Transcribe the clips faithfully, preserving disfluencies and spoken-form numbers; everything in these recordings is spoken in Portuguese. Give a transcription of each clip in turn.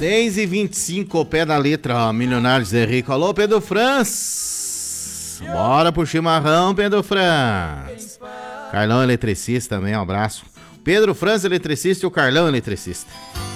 seis e vinte e cinco, ao pé da letra, ó, Milionários é Rico. Alô, Pedro Franz. Bora pro chimarrão, Pedro Franz. Carlão Eletricista também, um abraço. Pedro Franz, eletricista, e o Carlão Eletricista.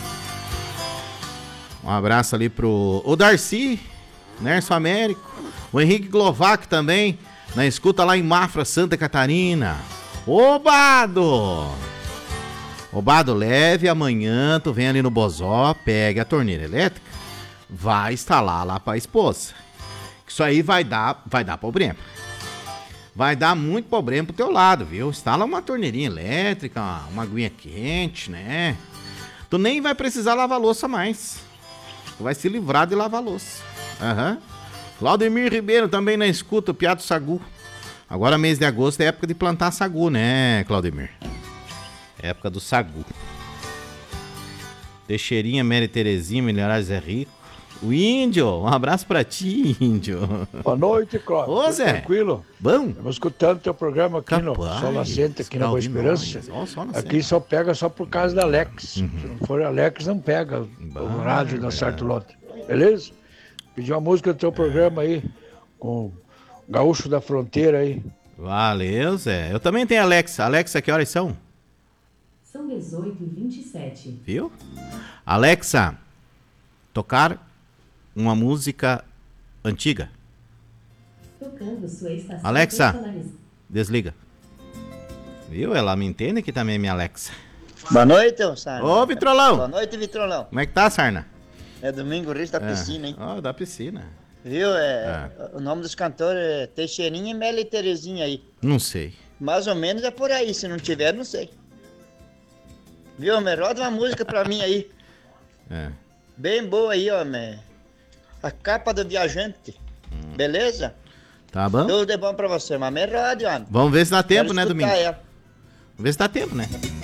Um abraço ali pro o Darcy, Nerso Américo. O Henrique Glovac também, na escuta lá em Mafra, Santa Catarina. Ô, Bado! Ô, Bado, leve amanhã, tu vem ali no Bozó, pegue a torneira elétrica, vai instalar lá pra esposa. Isso aí vai dar, vai dar problema. Vai dar muito problema pro teu lado, viu? Instala uma torneirinha elétrica, uma aguinha quente, né? Tu nem vai precisar lavar louça mais. Tu vai se livrar de lavar louça. Aham. Uhum. Claudemir Ribeiro também na escuta, o Piado Sagu. Agora mês de agosto é época de plantar sagu, né, Claudemir? Época do sagu. Teixeirinha, Mary Terezinha, Milionários é Rico. O Índio, um abraço pra ti, Índio. Boa noite, Cláudio. Ô, Zé. Tranquilo? Bom. Estamos escutando teu programa aqui Capaz, no Sol Nascente, aqui na Boa Esperança. Ó, só aqui só pega só por causa da Alex. Uhum. Se não for Alex, não pega bah, o rádio da Certo Lote. Beleza? Pedi uma música do teu programa aí, com o Gaúcho da Fronteira aí. Valeu, Zé. Eu também tenho Alexa. Alexa, que horas são? São dezoito e vinte e sete. Viu? Alexa, tocar uma música antiga. Tocando sua estação. Alexa, desliga. Viu? Ela me entende que também é minha Alexa. Boa noite, Sarna. Ô, Vitrolão. Boa noite, Vitrolão. Como é que tá, Sarna? É domingo, Reis da é. piscina, hein? Ó, oh, da piscina. Viu? É, é. O nome dos cantores é Teixeirinha e Meli Terezinha aí. Não sei. Mais ou menos é por aí. Se não tiver, não sei. Viu, me roda uma música pra mim aí. É. Bem boa aí, ó, me... A capa do viajante. Hum. Beleza? Tá bom. Tudo é bom pra você, mas me roda, ó. Vamos ver se dá tempo, né, Domingo? Ela. Vamos ver se dá tempo, né?